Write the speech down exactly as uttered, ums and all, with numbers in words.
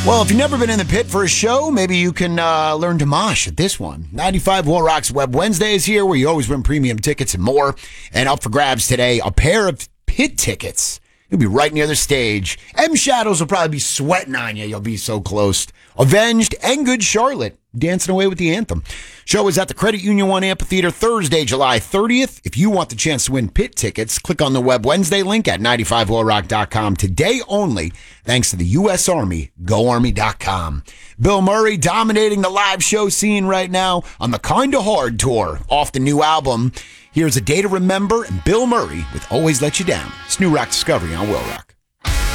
Well, if you've never been in the pit for a show, maybe you can uh, learn to mosh at this one. ninety-five Will Rock's Web Wednesday is here, where you always win premium tickets and more. And up for grabs today, a pair of pit tickets. You'll be right near the stage. M Shadows will probably be sweating on you. You'll be so close. Avenged and Good Charlotte dancing away with the anthem. Show is at the Credit Union One Amphitheater Thursday, July thirtieth. If you want the chance to win pit tickets, click on the Web Wednesday link at ninety-five will rock dot com today only, thanks to the U S Army, go army dot com. Bill Murray dominating the live show scene right now on the Kinda Hard tour off the new album. Here's A Day to Remember and Bill Murray with Always Let You Down. It's New Rock Discovery on Will Rock.